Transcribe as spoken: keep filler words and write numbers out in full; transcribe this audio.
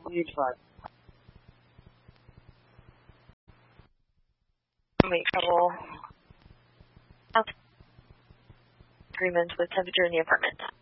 huge bug. Make trouble. Agreement with temperature in the apartment.